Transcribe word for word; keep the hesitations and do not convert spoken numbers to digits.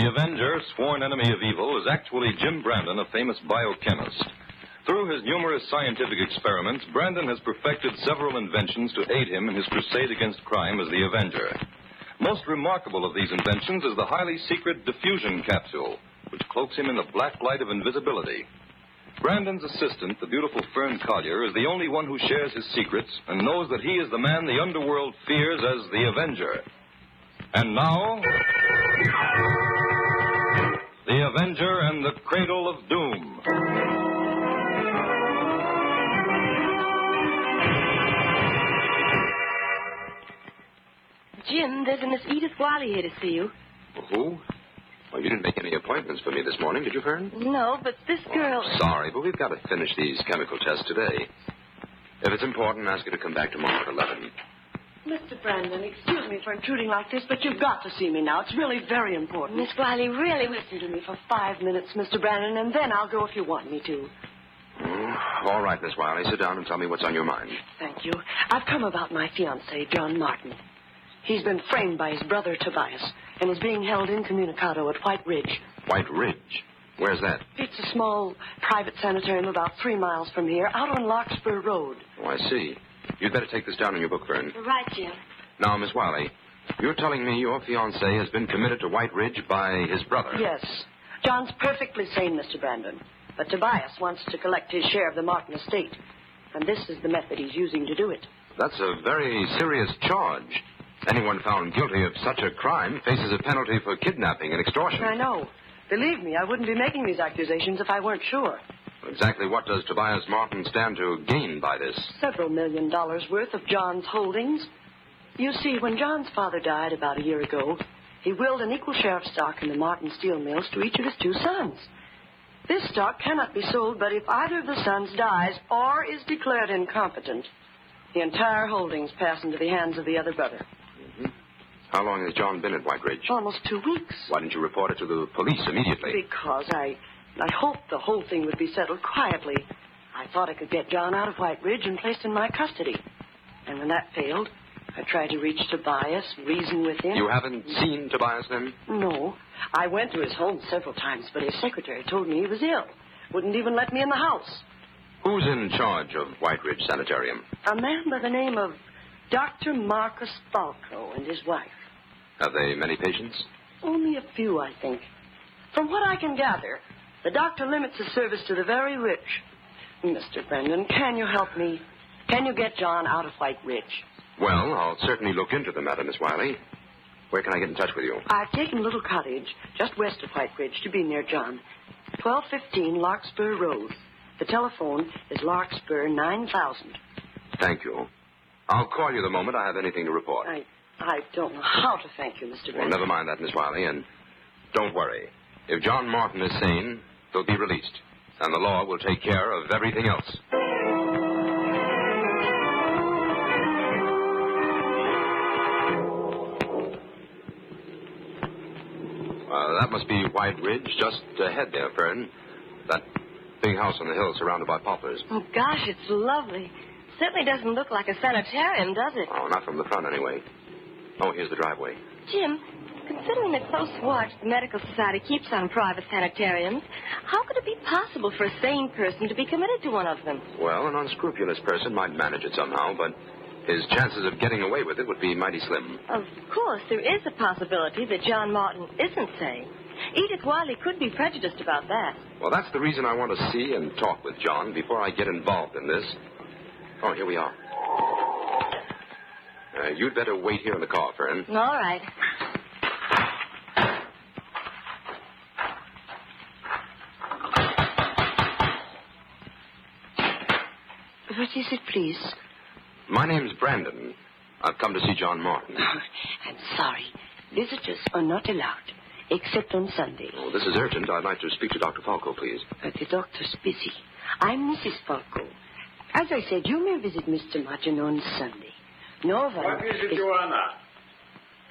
The Avenger, sworn enemy of evil, is actually Jim Brandon, a famous biochemist. Through his numerous scientific experiments, Brandon has perfected several inventions to aid him in his crusade against crime as the Avenger. Most remarkable of these inventions is the highly secret diffusion capsule, which cloaks him in the black light of invisibility. Brandon's assistant, the beautiful Fern Collier, is the only one who shares his secrets and knows that he is the man the underworld fears as the Avenger. And now, the Avenger and the Cradle of Doom. Jim, there's a Miss Edith Wiley here to see you. Who? Well, you didn't make any appointments for me this morning, did you, Fern? No, but this girl... Oh, sorry, but we've got to finish these chemical tests today. If it's important, ask her to come back tomorrow at eleven. Mister Brandon, excuse me for intruding like this, but you've got to see me now. It's really very important. Miss Wiley, really... Listen to me for five minutes, Mister Brandon, and then I'll go if you want me to. Mm, all right, Miss Wiley, sit down and tell me what's on your mind. Thank you. I've come about my fiancé, John Martin. He's been framed by his brother, Tobias, and is being held incommunicado at White Ridge. White Ridge? Where's that? It's a small private sanitarium about three miles from here, out on Larkspur Road. Oh, I see. You'd better take this down in your book, Fern. Right, Jim. Now, Miss Wiley, you're telling me your fiancé has been committed to White Ridge by his brother? Yes. John's perfectly sane, Mister Brandon. But Tobias wants to collect his share of the Martin estate. And this is the method he's using to do it. That's a very serious charge. Anyone found guilty of such a crime faces a penalty for kidnapping and extortion. I know. Believe me, I wouldn't be making these accusations if I weren't sure. Exactly what does Tobias Martin stand to gain by this? Several million dollars worth of John's holdings. You see, when John's father died about a year ago, he willed an equal share of stock in the Martin steel mills to each of his two sons. This stock cannot be sold, but if either of the sons dies or is declared incompetent, the entire holdings pass into the hands of the other brother. Mm-hmm. How long has John been at White Ridge? Almost two weeks. Why didn't you report it to the police immediately? Because I... I hoped the whole thing would be settled quietly. I thought I could get John out of White Ridge and placed in my custody. And when that failed, I tried to reach Tobias, reason with him. You haven't seen Tobias, then? No. I went to his home several times, but his secretary told me he was ill. Wouldn't even let me in the house. Who's in charge of White Ridge Sanitarium? A man by the name of Doctor Marcus Falco and his wife. Have they many patients? Only a few, I think. From what I can gather, the doctor limits his service to the very rich. Mister Brandon, can you help me? Can you get John out of White Ridge? Well, I'll certainly look into the matter, Miss Wiley. Where can I get in touch with you? I've taken a little cottage just west of White Ridge to be near John. twelve fifteen Larkspur Road. The telephone is Larkspur nine thousand. Thank you. I'll call you the moment I have anything to report. I I don't know how to thank you, Mister Brandon. Well, never mind that, Miss Wiley, and don't worry. If John Martin is sane, he'll be released, and the law will take care of everything else. Uh, that must be White Ridge, just ahead there, Fern. That big house on the hill surrounded by poplars. Oh, gosh, it's lovely. Certainly doesn't look like a sanitarium, does it? Oh, not from the front, anyway. Oh, here's the driveway. Jim, considering the close watch the Medical Society keeps on private sanitariums, how could it be possible for a sane person to be committed to one of them? Well, an unscrupulous person might manage it somehow, but his chances of getting away with it would be mighty slim. Of course, there is a possibility that John Martin isn't sane. Edith Wiley could be prejudiced about that. Well, that's the reason I want to see and talk with John before I get involved in this. Oh, here we are. Uh, you'd better wait here in the car, Fern. All right. What is it, please? My name's Brandon. I've come to see John Martin. I'm sorry. Visitors are not allowed, except on Sunday. Oh, this is urgent. I'd like to speak to Doctor Falco, please. But the doctor's busy. I'm Missus Falco. As I said, you may visit Mister Martin on Sunday. No one... What is it, Joanna?